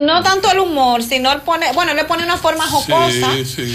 no tanto el humor, sino él pone, bueno, le pone una forma jocosa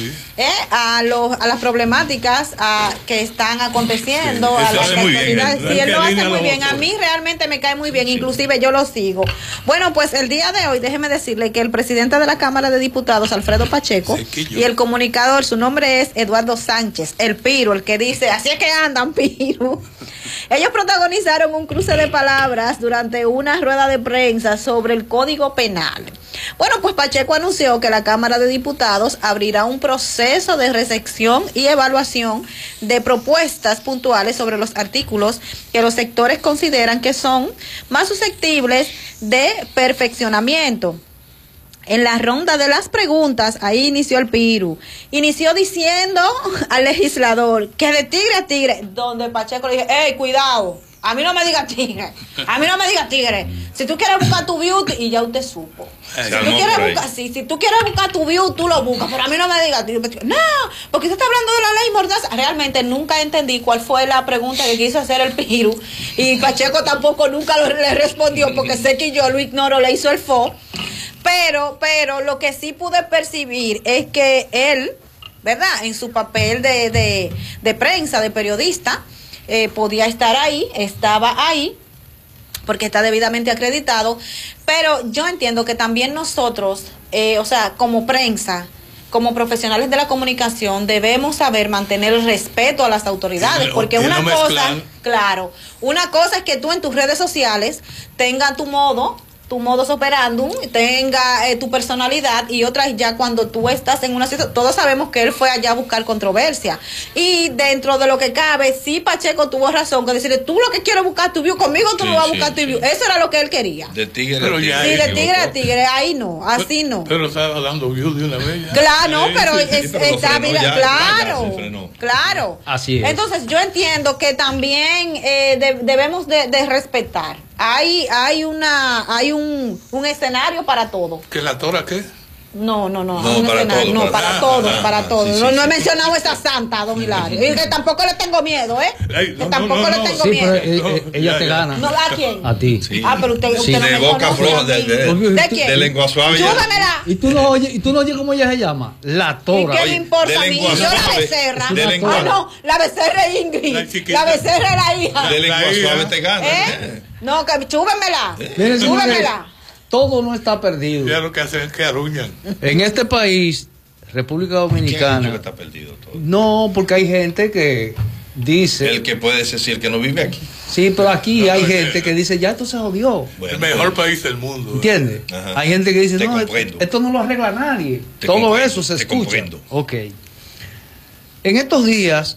a las problemáticas que están aconteciendo, a las actividades. Sí, él lo hace muy bien. A mí realmente me cae muy bien, inclusive yo lo sigo. Bueno, pues el día de hoy, déjeme decirle que el presidente de la Cámara de Diputados, Alfredo Pacheco, y el comunicador, su nombre es Eduardo Sánchez, el Piro, el que dice, así es que andan, Piro. Ellos protagonizaron un cruce de palabras durante una rueda de prensa sobre el Código Penal. Bueno, pues Pacheco anunció que la Cámara de Diputados abrirá un proceso de recepción y evaluación de propuestas puntuales sobre los artículos que los sectores consideran que son más susceptibles de perfeccionamiento. En la ronda de las preguntas, ahí inició el Piru. Inició diciendo al legislador que de tigre a tigre, donde Pacheco le dije, hey, cuidado, a mí no me digas tigre, a mí no me digas tigre. Si tú quieres buscar tu beauty, y ya usted supo. Si tú quieres buscar tu beauty, tú lo buscas, pero a mí no me digas tigre. No, porque usted está hablando de la ley Mordaza. Realmente nunca entendí cuál fue la pregunta que quiso hacer el Piru, y Pacheco tampoco nunca le respondió, porque sé que yo lo ignoro, le hizo el fo. Pero lo que sí pude percibir es que él, ¿verdad? En su papel de prensa, de periodista, podía estar ahí, estaba ahí, porque está debidamente acreditado. Pero yo entiendo que también nosotros, o sea, como prensa, como profesionales de la comunicación, debemos saber mantener el respeto a las autoridades, porque una cosa, claro, una cosa es que tú en tus redes sociales tengas tu modus operandum, tenga tu personalidad, y otra es ya cuando tú estás en una situación. Todos sabemos que él fue allá a buscar controversia, y dentro de lo que cabe, sí, Pacheco tuvo razón, que decirle, tú lo que quieres buscar tu view, conmigo tú no vas a buscar tu view. Eso era lo que él quería. De tigre a tigre. Sí, de tigre a tigre, ahí no, así no. Pero estaba dando view de una vez. Claro, no, pero está, mira, claro. Así es. Entonces yo entiendo que también debemos de respetar. Hay un escenario para todo. ¿Que la tora qué? No, para todo. Sí, no he mencionado esa santa, don Hilario. Y que tampoco le tengo miedo, que tampoco le tengo miedo. Pero ella te gana. No, ¿a quién? A ti. Sí. Pero usted de no me boca conoce floja, a mí. ¿De quién? De lengua suave. Chúbamela. Y tú no oyes cómo ella se llama. La tora. ¿Y qué me importa a mí? Yo la becerra. No, la becerra es Ingrid. La becerra es la hija. De lengua suave te gana. No, que chúbemela. Chúbemela. Todo no está perdido. Ya lo que hacen es que arruñan. En este país, República Dominicana. ¿Quién está perdido todo? No, porque hay gente que dice. El que puede decir que no vive aquí. Sí, pero aquí hay gente que dice, ya esto se jodió. Bueno, el mejor país del mundo. ¿Entiendes? Hay gente que dice, no, esto no lo arregla nadie. Todo eso se escucha. Ok. En estos días,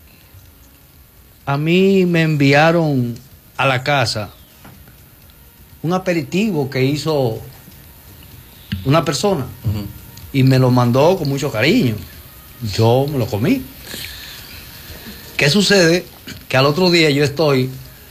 a mí me enviaron a la casa un aperitivo que hizo una persona y me lo mandó con mucho cariño. Yo me lo comí. ¿Qué sucede? Que al otro día yo estoy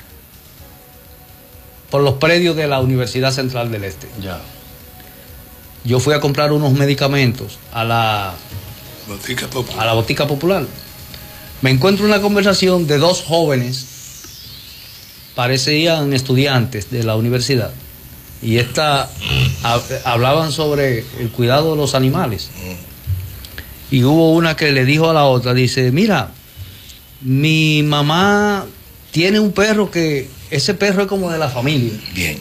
por los predios de la Universidad Central del Este. Ya. Yo fui a comprar unos medicamentos a la botica popular. Me encuentro una conversación de dos jóvenes, parecían estudiantes de la universidad, y hablaban sobre el cuidado de los animales. Y hubo una que le dijo a la otra, dice, mira, mi mamá tiene un perro que ese perro es como de la familia. Bien.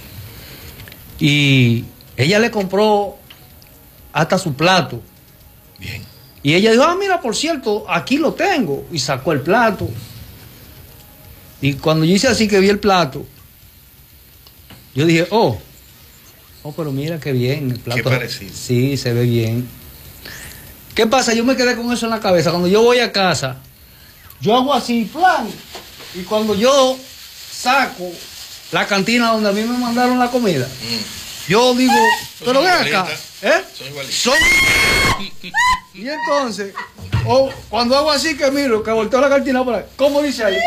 Y ella le compró hasta su plato. Bien. Y ella dijo, mira, por cierto, aquí lo tengo. Y sacó el plato. Y cuando yo hice así que vi el plato, yo dije, pero mira qué bien el plato. Qué parecido. Sí, se ve bien. ¿Qué pasa? Yo me quedé con eso en la cabeza. Cuando yo voy a casa, yo hago así, plan. Y cuando yo saco la cantina donde a mí me mandaron la comida, yo digo, pero ven acá. Son y entonces, cuando hago así que miro, que volteo la cantina por ahí, ¿cómo dice ahí?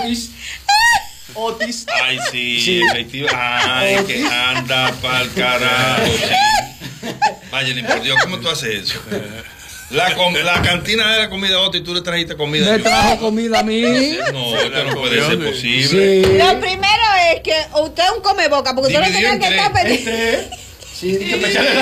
Otis. Ay, sí. Efectivamente. Ay, Otis. Que anda pa'l carajo. Sí. Vaya, por Dios, ¿cómo tú haces eso? La cantina de la comida Otis, y tú le trajiste comida. Me trajo comida a mí. No, esto no puede ser posible. Sí. Lo primero es que usted es un come boca, porque usted no tenía que estar pendiente. Sí, que me